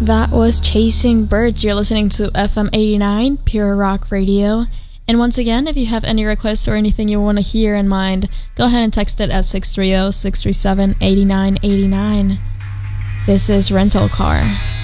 That was Chasing Birds. You're listening to FM 89, Pure Rock Radio. And once again, if you have any requests or anything you want to hear in mind, go ahead and text it at 630-637-8989. This is Rental Car.